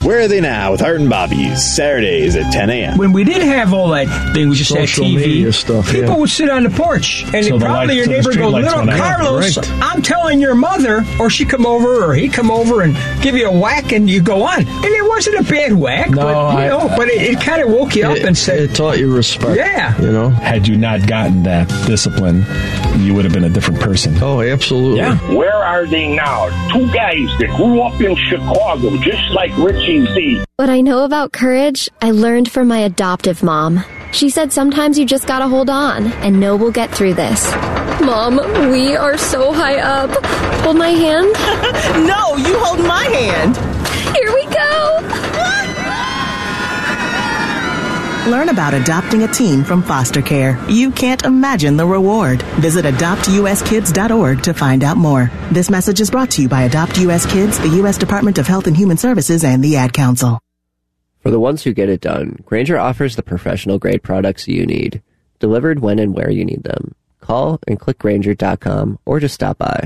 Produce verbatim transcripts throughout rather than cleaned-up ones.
Where are they now with Art and Bobby's Saturdays at ten a.m. When we didn't have all that thing, we just Social had T V. Media stuff, people yeah. would sit on the porch, and So the probably light- your so the neighbor street goes, lights "Little went out." Carlos, Right. I'm telling your mother," or she come over, or he come over and give you a whack, and you go on. And it wasn't a bad whack, No, but, you I- know, but it, it kind of woke you up It, and said, it taught you respect. Yeah. You know? Had you not gotten that discipline, you would have been a different person. Oh, absolutely. Yeah. Where are they now? Two guys that grew up in Chicago, just like Richie Z. What I know about courage, I learned from my adoptive mom. She said sometimes you just gotta hold on and know we'll get through this. Mom, we are so high up. Hold my hand. No, you hold my hand. Here we go. Learn about adopting a teen from foster care. You can't imagine the reward. Visit adopt u s kids dot org to find out more. This message is brought to you by Adopt U S Kids, the U S Department of Health and Human Services, and the Ad Council. For the ones who get it done, Grainger offers the professional-grade products you need, delivered when and where you need them. Call and click Grainger dot com or just stop by.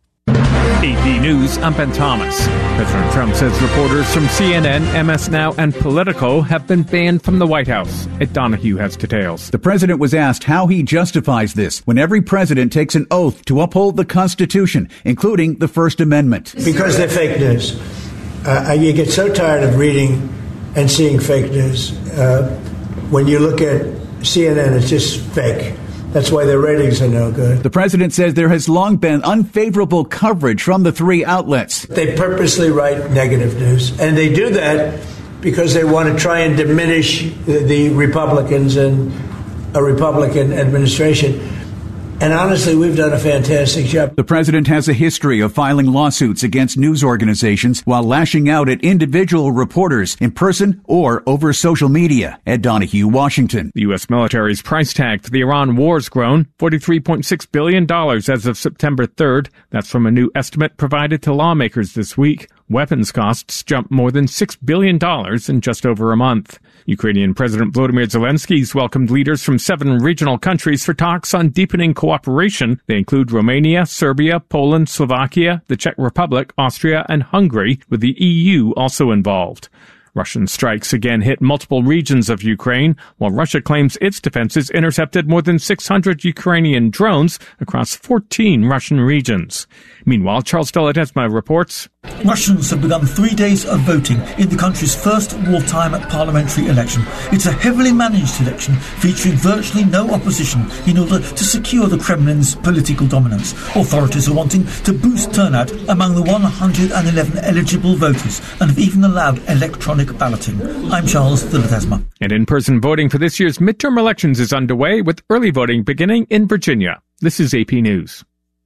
A P News, I'm Ben Thomas. President Trump says reporters from C N N, M S Now, and Politico have been banned from the White House. Ed Donahue has details. The president was asked how he justifies this when every president takes an oath to uphold the Constitution, including the First Amendment. Because they're fake news. Uh, you get so tired of reading and seeing fake news. Uh, when you look at C N N, it's just fake. That's why their ratings are no good. The president says there has long been unfavorable coverage from the three outlets. They purposely write negative news, and they do that because they want to try and diminish the, the Republicans and a Republican administration. And honestly, we've done a fantastic job. The president has a history of filing lawsuits against news organizations while lashing out at individual reporters in person or over social media. Ed Donahue, Washington. The U S military's price tag for the Iran war's grown forty-three point six billion dollars as of September third. That's from a new estimate provided to lawmakers this week. Weapons costs jumped more than six billion dollars in just over a month. Ukrainian President Volodymyr Zelensky's welcomed leaders from seven regional countries for talks on deepening cooperation. They include Romania, Serbia, Poland, Slovakia, the Czech Republic, Austria, and Hungary, with the E U also involved. Russian strikes again hit multiple regions of Ukraine, while Russia claims its defenses intercepted more than six hundred Ukrainian drones across fourteen Russian regions. Meanwhile, Charles Delatesma reports. Russians have begun three days of voting in the country's first wartime parliamentary election. It's a heavily managed election featuring virtually no opposition in order to secure the Kremlin's political dominance. Authorities are wanting to boost turnout among the one hundred eleven eligible voters and have even allowed electronic balloting. I'm Charles Delatesma. And in-person voting for this year's midterm elections is underway, with early voting beginning in Virginia. This is A P News.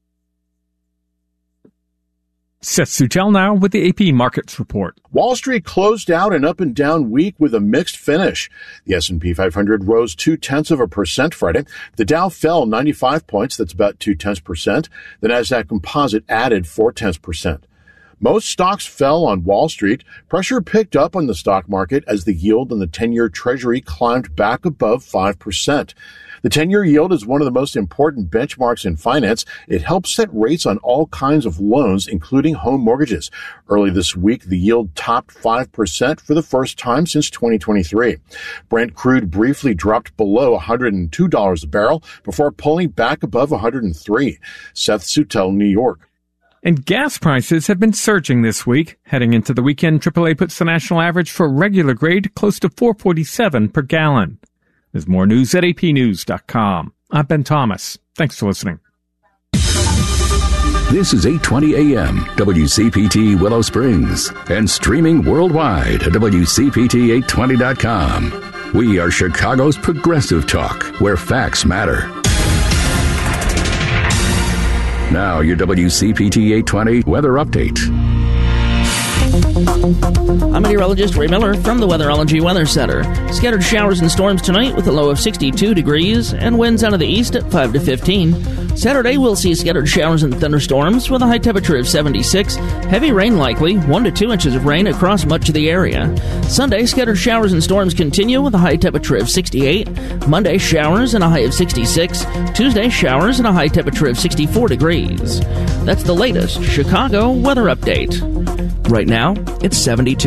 Seth Sutel now with the A P Markets Report. Wall Street closed out an up and down week with a mixed finish. The S and P five hundred rose two-tenths of a percent Friday. The Dow fell ninety-five points, that's about two-tenths percent. The Nasdaq Composite added four-tenths percent. Most stocks fell on Wall Street. Pressure picked up on the stock market as the yield on the ten-year Treasury climbed back above five percent. The ten-year yield is one of the most important benchmarks in finance. It helps set rates on all kinds of loans, including home mortgages. Early this week, the yield topped five percent for the first time since twenty twenty-three. Brent crude briefly dropped below one hundred two dollars a barrel before pulling back above one hundred three. Seth Sutel, New York. And gas prices have been surging this week. Heading into the weekend, triple A puts the national average for regular grade close to four forty-seven per gallon. There's more news at A P news dot com. I'm Ben Thomas. Thanks for listening. This is eight twenty A M, W C P T Willow Springs, and streaming worldwide at W C P T eight twenty dot com. We are Chicago's progressive talk, where facts matter. Now, your W C P T eight twenty weather update. I'm meteorologist Ray Miller from the Weatherology Weather Center. Scattered showers and storms tonight with a low of sixty-two degrees and winds out of the east at five to fifteen. Saturday, we'll see scattered showers and thunderstorms with a high temperature of seventy-six. Heavy rain likely, one to two inches of rain across much of the area. Sunday, scattered showers and storms continue with a high temperature of sixty-eight. Monday, showers and a high of sixty-six. Tuesday, showers and a high temperature of sixty-four degrees. That's the latest Chicago weather update. Right now, it's seventy-two.